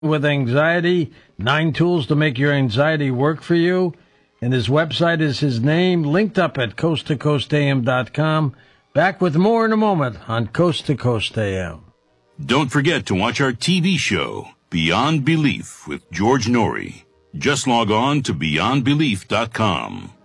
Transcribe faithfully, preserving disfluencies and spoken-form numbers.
with anxiety, nine tools to make your anxiety work for you. And his website is his name, linked up at coast to coast a m dot com. Back with more in a moment on Coast to Coast A M. Don't forget to watch our T V show, Beyond Belief, with George Norrie. Just log on to beyond belief dot com.